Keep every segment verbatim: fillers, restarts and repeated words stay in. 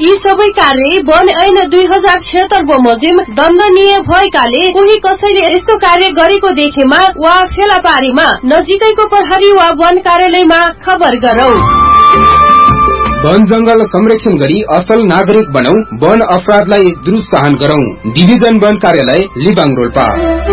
यी सबै कार्य वन ऐन दुई हजार छिहत्तर बमोजिम दण्डनीय भएकाले कोही कसैले यस्तो कार्य गरेको देखेमा वा फेला पारीमा नजिकैको प्रहरी वा वन कार्यालयमा खबर गरौ। वन जंगल संरक्षण गरी असल नागरिक बनौ, वन अपराधलाई दुरुत्साहन गरौ। डिभिजन वन कार्यालय लिबाङ रोल्पा।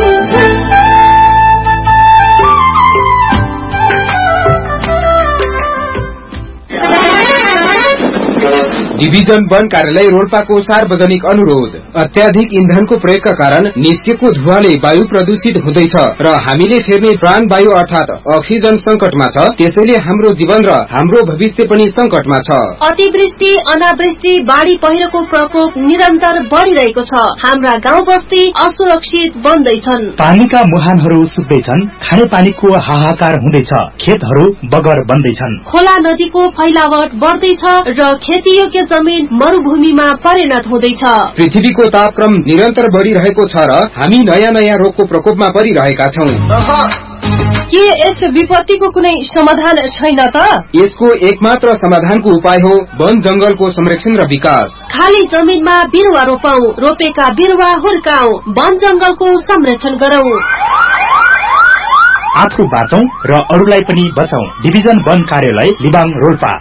डिभिजन वन कार्यालय रोल्पाको सार्वजनिक अनुरोध। अत्याधिक इन्धनको प्रयोगका कारण निस्केको धुवाले वायु प्रदूषित हुँदैछ र हामीले फेर्ने प्राण वायु अर्थात अक्सिजन संकटमा छ। त्यसैले हाम्रो जीवन र हाम्रो भविष्य पनि संकटमा छ। अतिवृष्टि, अनावृष्टि, बाढ़ी पहिरोको प्रकोप निरन्तर बढ़िरहेको छ। हाम्रा गाउँ बस्ती असुरक्षित बन्दैछन्। पानीका मुहानहरू सुक्दैछन्, खाने पानीको हाहाकार हुँदैछ, खेतहरू बगर बन्दैछन्। खोला नदीको फैलावट बढ़दैछ र खेतीयोग्य जमीन मरुभूमिमा परिणत हुँदैछ। पृथ्वीको तापक्रम निरन्तर बढ़िरहेको छ र हामी नयाँ नयाँ रोगको प्रकोपमा परिरहेका छौं। के यस विपत्तिको कुनै समाधान छैन त? यसको एकमात्र समाधानको उपाय हो वन जंगलको संरक्षण र विकास। खाली जमिनमा बिरुवा रोपौं, रोपेका बिरुवा हुर्काऊ, वन जंगलको संरक्षण गरौ। आफू बाँचौं र अरूलाई पनि बचाऊ। डिभिजन वन कार्यालय लिबाङ रोल्पा।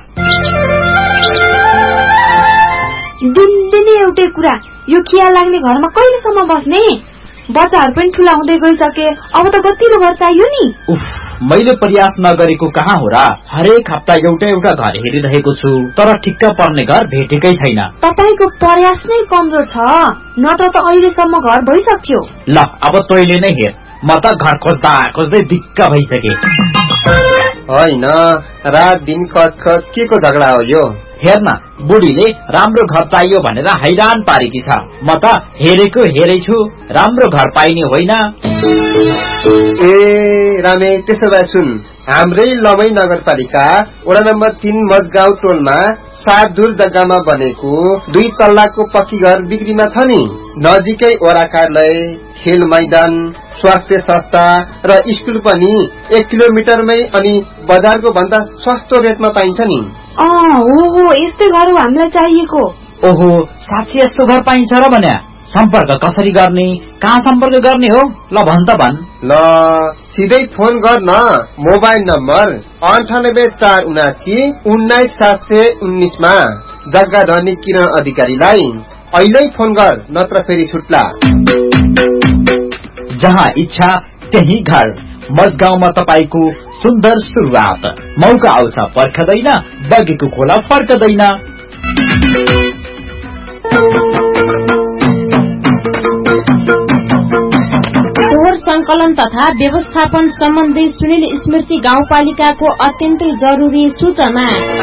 दिनदिनै एउटै कुरा, यो खिया लाग्ने घरमा कहिलेसम्म बस्ने? बच्चाहरू पनि ठुला हुँदै गइसके, अब त कतिको घर चाहियो नि? उफ, मैले प्रयास नगरेको कहाँ हो र? हरेक हप्ता एउटा एउटा घर हेरिरहेको छु, तर ठिक्क पर्ने घर भेटेकै छैन। तपाईको प्रयास नै कमजोर छ, नत्र त अहिलेसम्म घर भइसक्यो। ल अब तैले नै हेर, म त घर खोज्दा खोज्दै दिक्क भइसके। होइन, रात दिन खच खच के को झगडा हो यो? हेर्न, बुढीले राम्रो घर चाहियो भनेर हैरान पारेकी छ। म त हेरेको हेरै छु, राम्रो घर पाइने होइन। ए रामे, त्यसो भए सुन, हाम्रै लमै नगरपालिका वडा नम्बर तीन मजगाउँ टोलमा सात दूर जग्गामा बनेको दुई तल्लाको पक्की घर बिक्रीमा छ नि। नजिकै वडा कार्यालय, खेल मैदान, स्वास्थ्य संस्था र स्कुल पनि एक किलोमिटरमै अनि बजारको भन्दा सस्तो रेटमा पाइन्छ नि। ओहो, यस्तै घर हो हामीलाई चाहिएको। ओहो, साँच्चै यस्तो घर पाइन्छ र भने सम्पर्क कसरी गर्ने, कहाँ सम्पर्क गर्ने हो? ल भन त भन। ल सिधै फोन गर न, मोबाइल नम्बर अन्ठानब्बे चार उनासी उन्नाइस सात सय उन्नाइसमा जग्गा धनी किरण अधिकारीलाई अहिले फोन गर, नत्र फेरि छुट्ला। जहाँ इच्छा त्यही घर। मजगाउँमा तपाईको सुन्दर सुरुवात। मौका आउँछ पर्खदैन, बगेको खोला फर्कदैन। फोहोर संकलन तथा व्यवस्थापन सम्बन्धी सुनिल स्मृति गाउँपालिकाको अत्यन्तै जरुरी सूचना।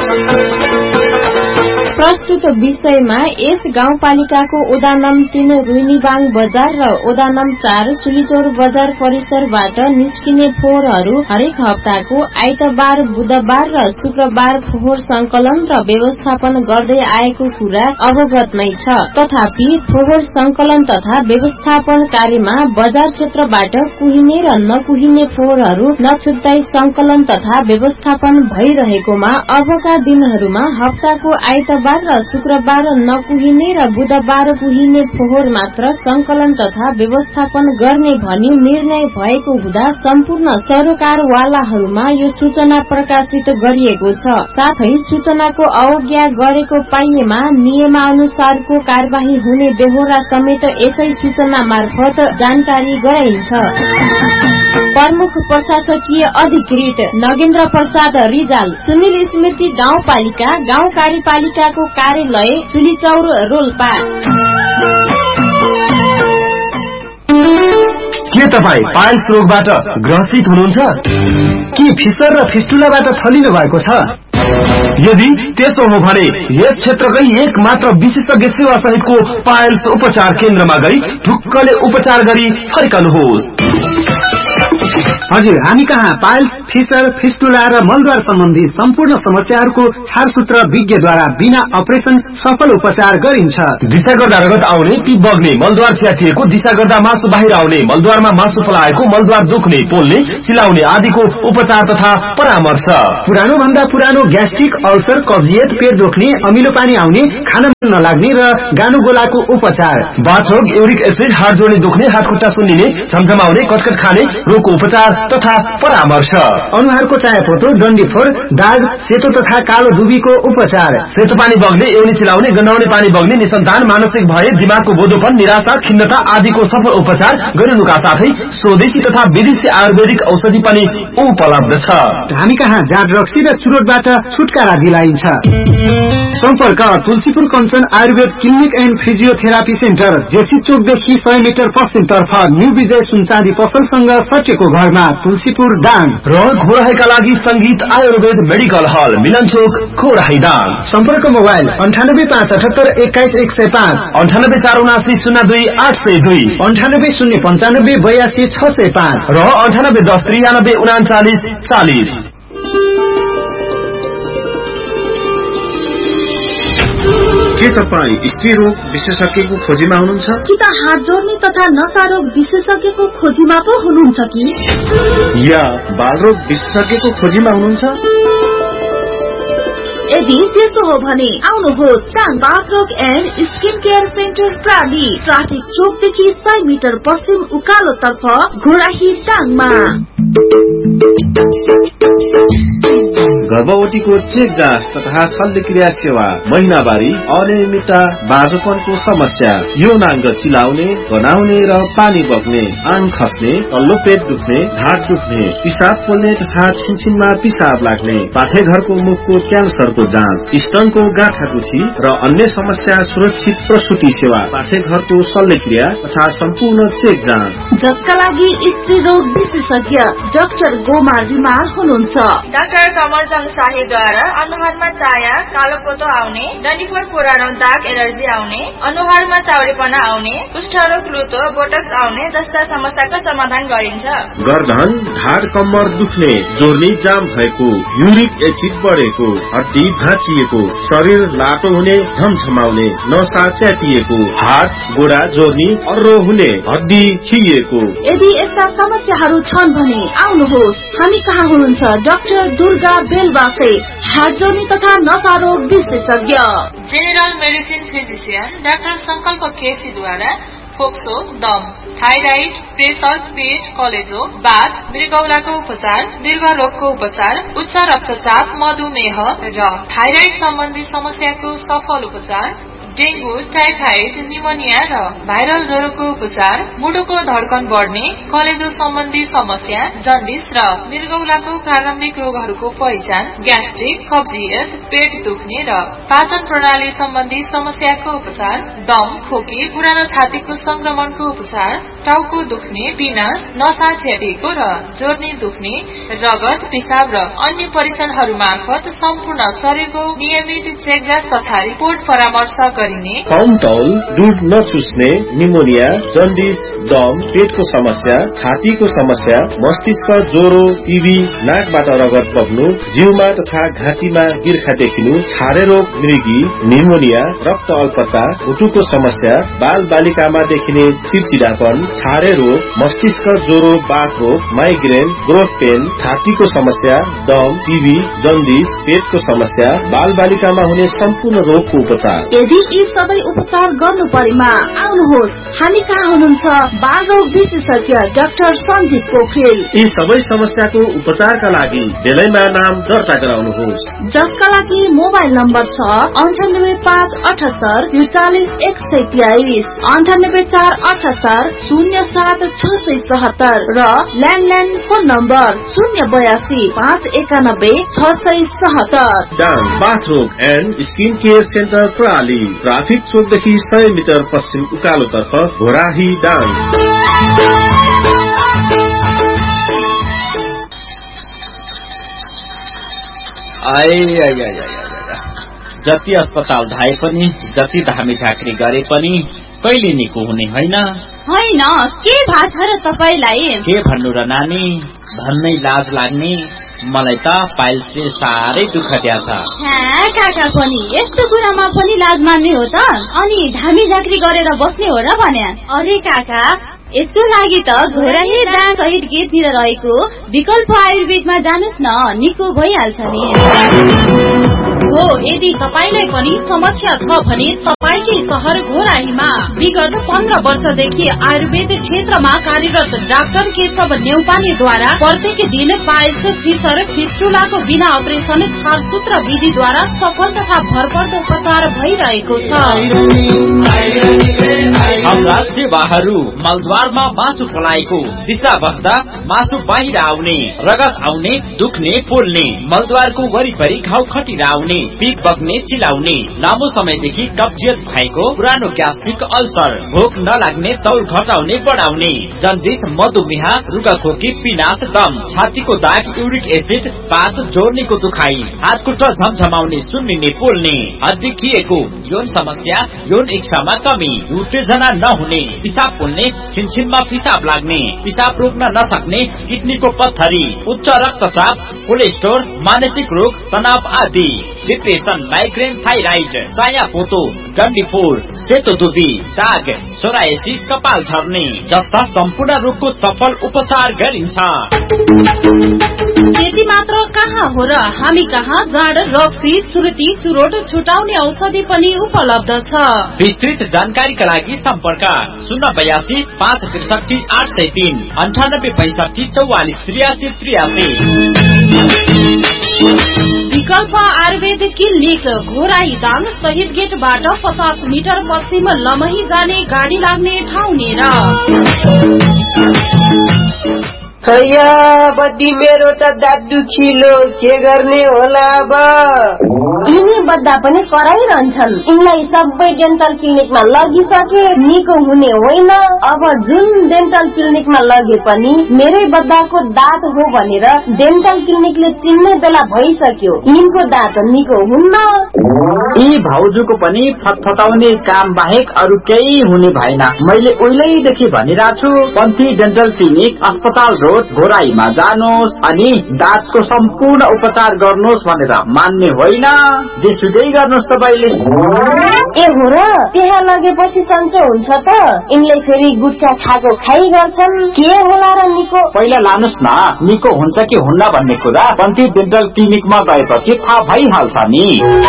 प्रस्तुत विषयमा यस गाउँपालिकाको ओडा नम् तीन रुइनीबाङ बजार र ओडा नम् चार सुलिचौर बजार परिसरबाट निस्किने फोहोरहरू हरेक हप्ताको आइतबार, बुधबार र शुक्रबार फोहोर संकलन र व्यवस्थापन गर्दै आएको कुरा अवगत नै छ। तथापि फोहोर संकलन तथा व्यवस्थापन कार्यमा बजार क्षेत्रबाट कुहिने र नकुहिने फोहोरहरू नछुट्टाई संकलन तथा व्यवस्थापन भइरहेकोमा अबका दिनहरूमा हप्ताको आइतबार र शुक्रबार नकुहिने र बुधबार कुहिने फोहोर मात्र संकलन तथा व्यवस्थापन गर्ने भनी निर्णय भएको हुँदा सम्पूर्ण सरोकारवालाहरूमा यो सूचना प्रकाशित गरिएको छ। साथै सूचनाको अवज्ञा गरेको पाइएमा नियमानुसारको कार्यवाही हुने बेहोरा समेत यसै सूचना मार्फत जानकारी गराइन्छ। प्रमुख प्रशासकीय अधिकृत नगेन्द्र प्रसाद रिजाल, सुनिल स्मृति गाउँपालिका गाउँ कार्यपालिकाको कार्यालय सुलिचौर रोल्पा। के तपाईँ पाइल्स रोगबाट ग्रसित हुनुहुन्छ? के फिसर र फिस्टुलाबाट थलिनु भएको छ? यदि त्यसो हो भने यस क्षेत्रकै एक मात्र विशेषज्ञ सेवा सहितको पाइल्स उपचार केन्द्रमा गई ढुक्कले उपचार गरी फर्कनुहोस्। हजुर, हामी कहाँ पाइल्स फिसर फिस्टुला र मलद्वार सम्बन्धी सम्पूर्ण समस्याहरूको छारसूत्र विज्ञद्वारा बिना अपरेसन सफल उपचार गरिन्छ। दिशा गर्दा रगत आउने, पिप बग्ने, मलद्वार च्यातिएको, दिशा गर्दा मासु बाहिर आउने, मलद्वारमा मासु पलाएको, मलद्वार दुख्ने, पोल्ने, चिलाउने आदिको उपचार तथा परामर्श। पुरानो भन्दा पुरानो ग्यास्ट्रिक, अल्सर, कब्जियत, पेट दुख्ने, अमिलो पानी आउने, खाना नलाग्ने र गानु गोलाको उपचार। बाथरोग, युरिक एसिड, हात जोड्ने दुख्ने, हात खुट्टा सुन्निने, झमझमाउने, कटकट खाने रोगको उपचार तथा परामर्श। अनुहारको चायापोतो, डन्डीफोर, दाग, सेतो तथा कालो दुबीको उपचार। सेतो पानी बग्ने, एउनी चिलाउने, गन्हाउने पानी बग्ने, निसन्तान, मानसिक भय, दिमागको बोधोपन, निराशा, खिन्नता आदिको सफल उपचार गरिनुका साथै स्वदेशी तथा विदेशी आयुर्वेदिक औषधि पनि उपलब्ध छ। हामी कहाँ जाँड रक्सी र चुरोटबाट छुटकारा दिलाइन्छ। सम्पर्क Tulsipur Kanchan Ayurveda clinic and physiotherapy centre, JC चोकदेखि सय मिटर पश्चिमतर्फ न्यू विजय सुनचाँदी पसलसँग सटेको घरमा, तुलसीपुर दाङ। र घोराहीका लागि संगीत आयुर्वेद मेडिकल हल, मिलन चोक, घोराही दाङ। सम्पर्क मोबाइल अन्ठानब्बे पाँच अठहत्तर एक्काइस एक सय पाँच, अन्ठानब्बे चार उनासी शून्य दुई आठ सय दुई, अन्ठानब्बे शून्य पञ्चानब्बे बयासी छ सय पाँच र अन्ठानब्बे दस त्रियानब्बे उनाचालिस चालिस। के तपाईँ स्त्री रोग विशेषज्ञको खोजीमा हुनुहुन्छ कि त हात जोड्ने तथा नसा रोग विशेषज्ञको खोजीमा पो हुनुहुन्छ कि या बाल रोग विशेषज्ञको खोजीमा हुनुहुन्छ? यदि त्यसो हो भने आउनुहोस् टाङ बाथ रोग and skin care centre प्राली, traffic चोकदेखि सय मिटर पश्चिम उकालो तर्फ, घोराही टाङमा। गर्भवतीको चेक जाँच तथा शल्यक्रिया सेवा, महिनावारी, अनियमितता, बाँझोपनको समस्या, यौनाङ्ग चिलाउने, गनाउने र पानी बग्ने, आङ खस्ने, तल्लो पेट दुख्ने, ढाड दुख्ने, पिसाब पोल्ने तथा छिनछिनमा पिसाब लाग्ने, पाठेघरको मुखको क्यान्सरको जाँच, स्तनको गाँठागुठी र अन्य समस्या, सुरक्षित प्रसुति सेवा, पाठेघरको शल्यक्रिया तथा सम्पूर्ण चेक जाँच, जसका लागि स्त्री रोग विशेषज्ञ डाक्टर गोमार बिमार हुनुहुन्छ। डाक्टर कमरजङ शाहीद्वारा अनुहारमा चाया, कालो पोतो आउने, डन्डीफोर, पुरानो दाग, एलर्जी आउने, अनुहारमा चाउरीपना आउने, कुष्ठरोग, लुतो, बोटक्स आउने जस्ता समस्याको समाधान गरिन्छ। गर्दन, ढाड, कम्मर दुख्ने, जोर्नी जाम भएको, युरिक एसिड बढेको, हड्डी भाँचिएको, शरीर लाटो हुने, झमझमाउने, नसा च्यातिएको, हात गोडा जोर्नी, अर्रो हुने, हड्डी खिएको। यदि यस्ता समस्याहरू छन् भने आउनुहोस्, हामी कहाँ हुनुहुन्छ डाक्टर दुर्गा बेलवासे, हात जोड्ने तथा नसा रोग विशेषज्ञ। जेनरल मेडिसिन फिजिशियन डाक्टर संकल्प केसीद्वारा फोक्सो, दम, थाइराइड, प्रेसर, पेट, कलेजो, बाथ, मृगौलाको उपचार, दीर्घ रोगको उपचार, उच्च रक्तचाप, मधुमेह र थाइराइड सम्बन्धी समस्याको सफल उपचार, डेंगू, टाइफाइड, निमोनिया र भाइरल ज्वरोको उपचार, मुटुको धड्कन बढ्ने, कलेजो सम्बन्धी समस्या, जन्डिस र मृगौलाको प्रारम्भिक रोगहरूको पहिचान, ग्यास्ट्रिक, कब्जियत, पेट दुख्ने र पाचन प्रणाली सम्बन्धी समस्याको उपचार, दम, खोकी, पुरानो छातीको संक्रमणको उपचार, टाउको दुख्ने, पिनास, नसा च्यातिएको र जोर्नी दुख्ने, रगत, पिसाब र अन्य परीक्षणहरू मार्फत सम्पूर्ण शरीरको नियमित चेकजाँच तथा रिपोर्ट परामर्श गरिने। कमतौल, दूध नचुस्ने, निमोनिया, जन्डिस, दम, पेटको समस्या, छातीको समस्या, मस्तिष्क ज्वरो, टीबी, नाकबाट रगत बग्नु, जिउमा तथा घाँटीमा गिर्खा देखिनु, छारे रोग, मृगी, निमोनिया, रक्त अल्पता, मुटुको समस्या, बाल बालिकामा देखिने चिडचिडापन, छारे रोग, मस्तिष्क ज्वरो, बाथ रोग, माइग्रेन, ग्रोथ पेन, छातीको समस्या, दम, टीबी, जन्डिस, पेटको समस्या, बाल बालिकामा हुने सम्पूर्ण रोगको उपचार। यदि यी सबै उपचार गर्नु परेमा आउनुहोस्, हामी कहाँ हुनुहुन्छ बाल रोग विशेषज्ञ डाक्टर सञ्जीव पोखरेल। यी सबै समस्याको उपचारका लागि बेलैमा नाम दर्ता गराउनुहोस्, जसका लागि मोबाइल नम्बर छ अन्ठानब्बे पाँच अठहत्तर त्रिचालिस एक सय तेइस, अन्ठानब्बे चार अठहत्तर शून्य सात छ सय सतहत्तर र ल्यान्डलाइन फोन नम्बर शून्य बयासी पाँच एकानब्बे छ सय सतहत्तर। डाङ बाथ रोग and skin care centre प्राली, traffic चोकदेखि सय मिटर पश्चिम उकालो तर्फ, घोराही दाङ। जति अस्पताल धाए पनि, जति धामी झाँक्री गरे पनि कहिले निको हुने होइन। होइन के भाष र तपाईलाई? के भन्नु र नानी, भन्नै लाज लाग्ने। मलाई त पाइल्सले साह्रै दुःख दिएछ। हाँ काका पनि यस्तो कुरामा पनि लाज मान्ने हो त? अनि धामी झाँक्री गरेर बस्ने हो र भन्या? अरे काका, यस्तो लागि त घोराही दाङ सहित गेटतिर रहेको विकल्प आयुर्वेदमा जानुस् न, निको भइहाल्छ नि। हो, यदि तपाईलाई पनि समस्या छ भने तपाईकै शहर घोराहीमा विगत पन्ध्र वर्षदेखि आयुर्वेद क्षेत्रमा कार्यरत डाक्टर केशव नेउपानेद्वारा प्रत्येक दिन पाइल्स, फिसर, फिस्टुलाको बिना अपरेसन छालसूत्र विधिद्वारा सफल तथा भरपर्दो उपचार भइरहेको छ। हाम्रा सेवाहरू मलद्वारमा मासु फलाएको, दिशा बस्दा मासु बाहिर आउने, रगत आउने, दुख्ने, पोल्ने, मलद्वारको वरिपरि घाउ खटिरा आउने, पिप बग्ने, चिलाउने, लामो समयदेखि कब्जियत भएको, पुरानो ग्यास्ट्रिक अल्सर, भोक नलाग्ने, तौल घटाउने बढाउने, जन्डिस, मधुमेह, रुगाखोकी, पिनास, दम, छातीको दाग, युरिक एसिड, पात जोर्नीको दुखाइ, हातखुट्टा झमझमाउने, सुन्निने, पोल्ने, हड्डी खिएको, यौन समस्या, यौन इच्छामा कमी, उत्तेजना नहुने, पिसाब पोल्ने, छिनछिनमा पिसाब लाग्ने, पिसाब रोक्न नसक्ने, किडनीको पत्थरी, उच्च रक्तचाप, कोलेस्ट्रोल, मानसिक रोग, तनाव आदि, डिप्रेसन, माइग्रेन, थाइराइड, चायापोतो, डन्डीफोर, सेतोदुबी, दाग, सोरायसिस, कपाल झर्ने जस्ता सम्पूर्ण रोगको सफल उपचार गरिन्छ। त्यति मात्र कहाँ हो र, हामी कहाँ जाँड, रक्सी, सुर्ती, चुरोट छुटाउने औषधि पनि उपलब्ध छ। विस्तृत जानकारीका लागि सम्पर्क शून्य बयासी पाँच त्रिसठी आठ सय तीन अन्ठानब्बे पैंसठी चौवालिस त्रियासी त्रियासी। विकल्प आयुर्वेद क्लिनिक घोराही दाङ शहीद गेटबाट पचास मिटर पश्चिम लमही जाने गाडी लाग्ने ठाउँ नेर। बद्दी मेरो त दाँत दुखिलो, के गर्ने होला अब? यिनी बद्दा पनि कराइरहन्छन्। यिनलाई सबै डेन्टल क्लिनिकमा लगिसके निको हुने होइन। अब जुन डेन्टल क्लिनिकमा लगे पनि मेरै बद्दाको दाँत हो भनेर डेन्टल क्लिनिकले चिन्ने बेला भइसक्यो। यिनको दाँत निको हुन्न। यी भाउजूको पनि फटफटाउने काम बाहेक अरू केही हुने भएन। मैले उहिलेदेखि भनिरहेको छु, पन्थी डेन्टल क्लिनिक अस्पताल रोड घोराईमा जानुहोस् अनि दाँतको सम्पूर्ण उपचार गर्नुहोस् भनेर मान्ने होइन। जेसुकै गर्नुहोस् तपाईले। ए हो र, त्यहाँ लगेपछि सन्चो हुन्छ त? यिनले फेरि गुटखा खाएको खाइ गर्छन्, के होला र निको? पहिला लानुहोस् न, निको हुन्छ कि हुन्न भन्ने कुरा पन्थी डेन्टल क्लिनिकमा गएपछि थाहा भइहाल्छ नि।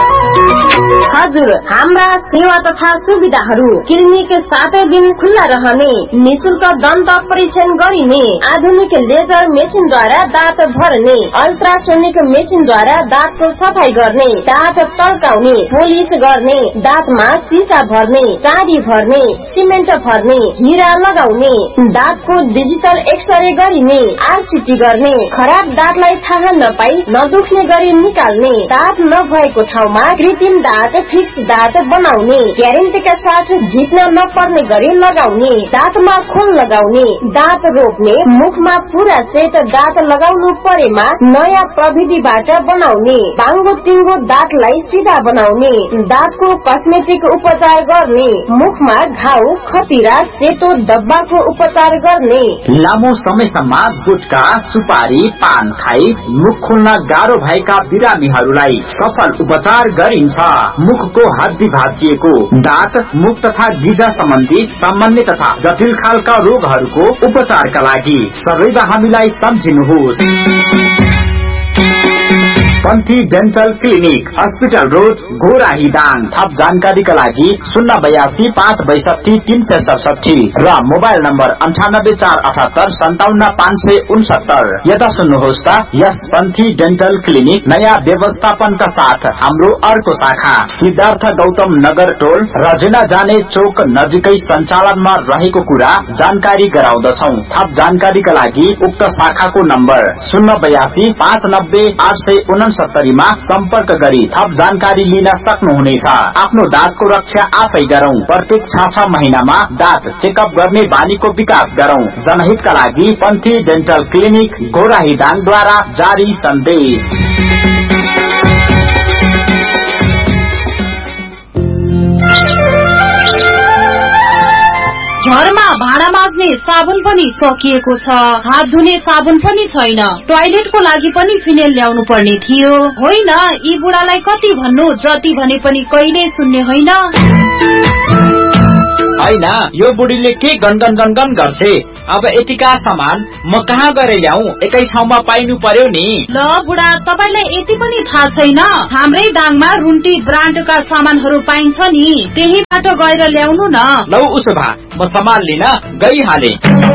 हजुर, हाम्रा सेवा तथा सुविधाहरू क्लिनिक सातै दिन खुल्ला रहने, निशुल्क दन्त परीक्षण गरिने, आधुनिक लेजर मेसिनद्वारा दाँत भर्ने, अल्ट्रासोनिक मेसिनद्वारा दाँतको सफाई गर्ने, दाँत तर्काउने, पोलिस गर्ने, दाँतमा सिसा भर्ने, चाँदी भर्ने, सिमेन्ट भर्ने, हिरा लगाउने, दाँतको डिजिटल एक्सरे गरिने, आरसिटी गर्ने, खराब दाँतलाई थाहा नपाई नदुख्ने गरी निकाल्ने, दाँत नभएको ठाउँमा कृत्रिम दाँत फिक्स दाँत बनाउने, ग्यारेन्टीका साथ झिक्न नपर्ने गरी लगाउने, दाँतमा खोल लगाउने, दाँत रोप्ने, मुखमा पूरा सेट दाँत लगाउनु परेमा नयाँ प्रविधिबाट बनाउने, बाङ्गो टिङ्गो दाँतलाई सिधा बनाउने, दाँतको कस्मेटिक उपचार गर्ने, मुखमा घाउ, खतिरा, सेतो डब्बाको उपचार गर्ने। लामो समयसम्म गुटखा, सुपारी, पान खाई मुख खोल्न गाह्रो भएका बिरामीहरूलाई सफल उपचार गरिन्छ। मुखको हड्डी भाँचिएको, दाँत, मुख तथा गिजा सम्बन्धी सामान्य तथा जटिल खालका रोगहरूको उपचारका लागि सबैलाई हामीलाई सम्झिनुहोस्। पन्थी dental clinic hospital road Ghorahi Dang. थप जानकारीका लागि शून्य बयासी पाँच बैसठी तीन सय सडसठी र मोबाइल नम्बर अन्ठानब्बे चार अठहत्तर सन्ताउन्न पाँच सय उनसत्तर। यता सुन्नुहोस् त, यस पन्थी डेन्टल क्लिनिक नयाँ व्यवस्थापनका साथ हाम्रो अर्को शाखा सिद्धार्थ गौतम नगर टोल रजना जाने चोक नजिकै सञ्चालनमा रहेको कुरा जानकारी गराउँदछौ। थप जानकारीका लागि उक्त शाखाको नम्बर शून्य बयासी पाँच नब्बे आठ सय उनसत्तरीमा सम्पर्क गरी थप जानकारी लिन सक्नुहुनेछ। आफ्नो दाँतको रक्षा आफै गरौं। प्रत्येक छ छ महिनामा दाँत चेकअप गर्ने बानीको विकास गरौं। जनहितका लागि पन्थी डेन्टल क्लिनिक घोराही दाङद्वारा जारी सन्देश। घरमा भाँडा माझ्ने साबुन पनि सकिएको छ, हात धुने साबुन पनि छैन, टोयलेटको लागि पनि फिनेल ल्याउनु पर्ने थियो। होइन, यी बुढालाई कति भन्नु, जति भने पनि कहिले सुन्ने होइन। होइन, यो बुढीले के गनगन गनगन गर्छे। अब यतिका सामान म कहाँ गएर ल्याऊ, एकै ठाउँमा पाइनु पर्यो नि। ल बुढा, तपाईलाई यति पनि थाहा छैन, हाम्रै दाङमा रुन्टी ब्रान्डका सामानहरू पाइन्छ नि, त्यहीबाट गएर ल्याउनु न। लौ उसो भए म सामान लिन गइहाले।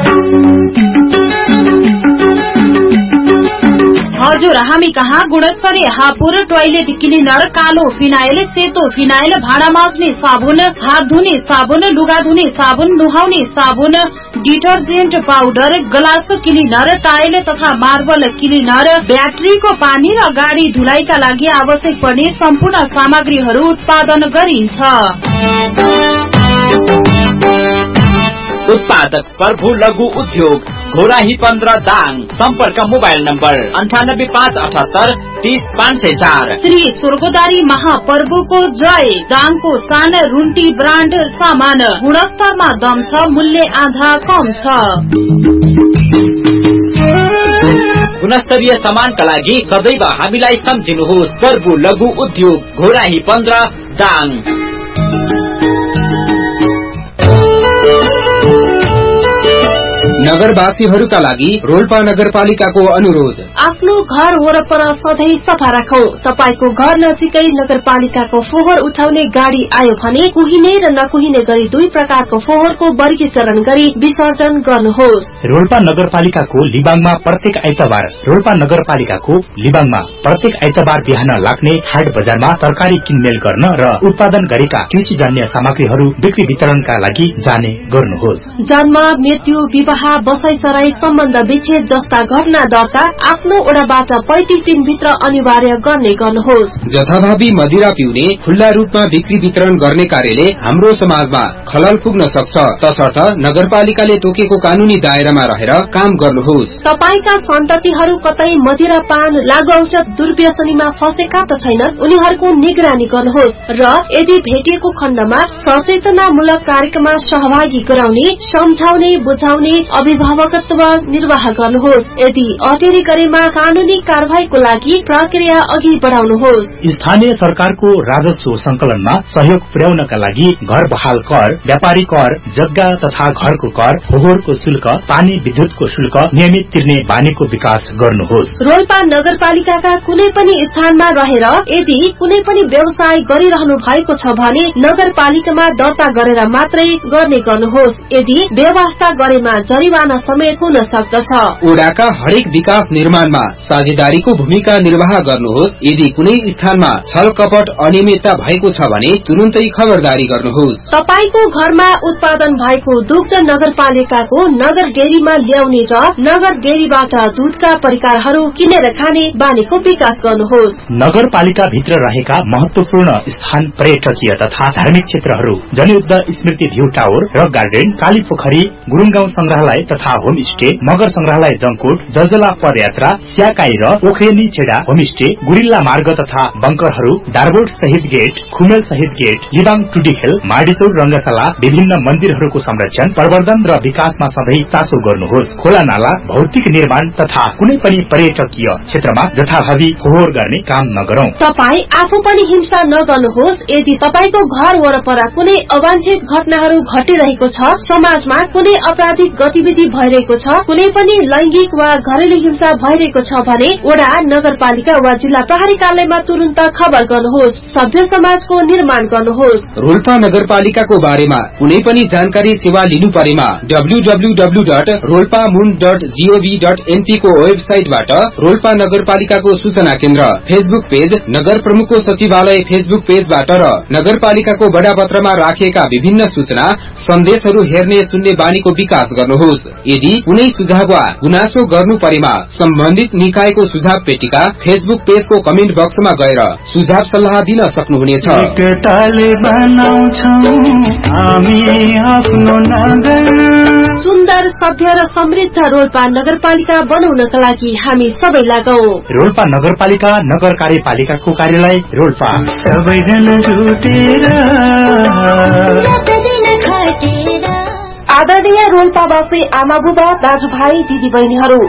हजुर, हामी कहाँ गुणस्तरीय हापुर टोयलेट क्लिनर, कालो फिनाइल, सेतो फिनाइल, भाँडा माझ्ने साबुन, हात धुने साबुन, लुगा धुने साबुन, नुहाउने साबुन, detergent powder, glass cleaner, tile तथा मार्बल क्लिनर, ब्याट्रीको पानी र गाडी धुलाइका लागि आवश्यक पर्ने सम्पूर्ण सामग्रीहरू उत्पादन गरिन्छ। उत्पादक प्रभु लघु उद्योग घोराही पन्ध्र दाङ। सम्पर्क मोबाइल नम्बर अन्ठानब्बे पाँच अठहत्तर तीस पाँच सय चार। श्री स्वर्गदारी महाप्रभुको जय। दाङको सान रुन्टी ब्रान्ड सामान, गुणस्तरमा दम छ, मूल्य आधा कम छ। गुणस्तरीय सामानका लागि सदैव हामीलाई सम्झिनुहोस्। प्रभु लघु उद्योग घोराही पन्ध्र दाङ। नगरवासीहरूका लागि रोल्पा नगरपालिकाको अनुरोध। आफ्नो घर वरपर सधैँ सफा राखौं। तपाईको घर नजिकै नगरपालिकाको फोहोर उठाउने गाडी आयो भने कुहिने र नकुहिने गरी दुई प्रकारको फोहोरको वर्गीकरण गरी विसर्जन गर्नुहोस्। रोल्पा नगरपालिकाको लिबाङमा प्रत्येक आइतबार रोल्पा नगरपालिकाको लिबाङमा प्रत्येक आइतबार बिहान लाग्ने हाट बजारमा तरकारी किनमेल गर्न र उत्पादन गरेका कृषिजन्य सामग्रीहरू बिक्री वितरणका लागि जाने गर्नुहोस्। जन्म, मृत्यु, विवाह, बसाई सराई, सम्बन्ध विच्छेद जस्ता घटना दर्ता आफ्नो ओडाबाट पैंतीस दिन भित्र अनिवार्य गर्ने गर्नुहोस्। जथाभावी मदिरा पिउने, खुल्ला रूपमा बिक्री वितरण गर्ने कार्यले हाम्रो समाजमा खलल पुग्न सक्छ, तसर्थ नगरपालिकाले तोकेको कानूनी दायरामा रहेर काम गर्नुहोस्। तपाईका सन्ततिहरू कतै मदिरा पान, लागु औषध दुर्व्यसनीमा फँसेका त छैनन्, उनीहरूको निगरानी गर्नुहोस् र यदि भेटिएको खण्डमा सचेतनामूलक कार्यक्रममा सहभागी गराउने, सम्झाउने, बुझाउने, अभिभावकत्व निर्वाह गर्नुहोस्। यदि अटेरी गरेमा कानूनी कार्यवाहीको लागि प्रक्रिया अघि बढाउनुहोस्। स्थानीय सरकारको राजस्व संकलनमा सहयोग पुर्याउनका लागि घर बहाल कर, व्यापारी कर, जग्गा तथा घरको कर, फोहोरको शुल्क, पानी विद्युतको शुल्क नियमित तिर्ने बानीको विकास गर्नुहोस्। रोल्पा नगरपालिकाका कुनै पनि स्थानमा रहेर यदि कुनै पनि व्यवसाय गरिरहनु भएको छ भने नगरपालिकामा दर्ता गरेर मात्रै गर्ने गर्नुहोस्। यदि व्यवस्था गरेमा जरिवाना समेत हुन सक्दछ। ओडाका हरेक विकास निर्माणमा साझेदारीको भूमिका निर्वाह गर्नुहोस्। यदि कुनै स्थानमा छल कपट अनियमितता भएको छ भने तुरुन्तै खबरदारी गर्नुहोस्। तपाईको घरमा उत्पादन भएको दुग्ध नगरपालिकाको नगर डेरीमा ल्याउने र नगर डेरीबाट दूधका परिकारहरू किनेर खाने बानीको विकास गर्नुहोस्। नगरपालिका भित्र रहेका महत्वपूर्ण स्थान, पर्यटकीय तथा धार्मिक क्षेत्रहरू, जनयुद्ध स्मृति भ्यू टावर, रक गार्डन, काली पोखरी, गुरुङगाउँ संग्रहालय तथा होमस्टे, मगर संग्रहालय जंकोट, जलजला पदयात्रा, स्याकाई र ओखरेनी छेडा होमस्टे, गुरिल्ला मार्ग तथा बंकरहरू, डारबोट शहीद गेट, खुमेल शहीद गेट, लिबाङ टुडी खेल, माडीचौर रंगशाला, विभिन्न मन्दिरहरूको संरक्षण, प्रवर्धन र विकासमा सधैँ चासो गर्नुहोस्। खोला नाला, भौतिक निर्माण तथा कुनै पनि पर्यटकीय क्षेत्रमा जथाभावी फोहोर गर्ने काम नगरौं। तपाई आफू पनि हिंसा नगर्नुहोस्। यदि तपाईको घर वरपर कुनै अवांछित घटनाहरू घटिरहेको छ, समाजमा कुनै आपराधिक गतिविधि भइरहेको छ, कुनै पनि लैंगिक वा घरेलु हिंसा भइरहेको छ भने वडा, नगरपालिका वा जिल्ला प्रहरी कार्यालयमा तुरन्त खबर गर्नुहोस्। सभ्य समाजको निर्माण गर्नुहोस्। रोल्पा नगरपालिकाको बारेमा कुनै पनि जानकारी सेवा लिनु परेमा W W W dot Rolpa मुन डट जीओभी डट एनपी को वेबसाइटबाट रोल्पा नगरपालिकाको सूचना केन्द्र फेसबुक पेज, नगर प्रमुखको सचिवालय फेसबुक पेजबाट र नगरपालिकाको बडापत्रमा राखिएका विभिन्न सूचना सन्देशहरू हेर्ने सुन्ने बानीको विकास गर्नुहोस्। यदि कुनै सुझाव वा गुनासो गर्नु परेमा सम्बन्धित निकायको सुझाव पेटिका फेसबुक पेजको कमेन्ट बक्समा गएर सुझाव सल्लाह दिन सक्नुहुनेछ। सुन्दर, सभ्य र समृद्ध रोल्पा नगरपालिका बनाउनका लागि हामी सबै लागौं। रोल्पा नगरपालिका नगर कार्यपालिकाको कार्यालय रोल्पा। सबैजना जुटेर आदरणीय रोल्पावासी आमा बुबा दाजुभाइ दिदीबहिनीहरू,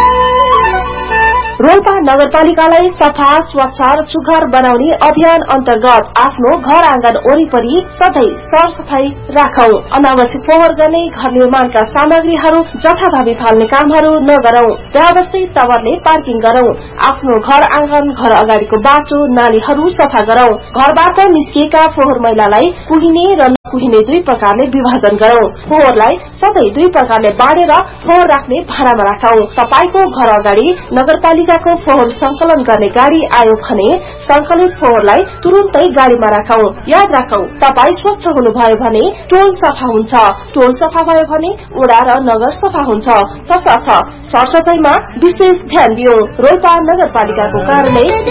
रोल्पा नगरपालिकालाई सफा स्वच्छ र सुघर बनाउने अभियान अन्तर्गत आफ्नो घर आँगन वरिपरि सधैँ सरसफाई राखौं। अनावश्यक फोहोर गर्ने घर निर्माणका सामग्रीहरू जथाभावी फाल्ने कामहरू नगरौं। व्यवस्थित तवरले पार्किङ गरौं। आफ्नो घर आँगन घर अगाडिको बाटो नालीहरू सफा गरौं। घरबाट निस्किएका फोहोर मैलालाई कुहिने र नकुहिने दुई प्रकारले विभाजन गरौं। फोहोरलाई सधैँ दुई प्रकारले बाँडेर फोहोर राख्ने भाँडामा राखौं। तपाईको घर अगाडि नगरपालिकाको फोहोर संकलन गर्ने गाड़ी आयो भने संकलित फोहोरलाई तुरुन्तै गाड़ीमा राखौं। याद राखौं, तपाई स्वच्छ हुनुभयो भने टोल सफा हुन्छ, टोल सफा भयो भने वडा र नगर सफा हुन्छ। तसर्थ सरसफाईमा विशेष ध्यान दियौं। रोल्पा नगरपालिकाको कार्यालय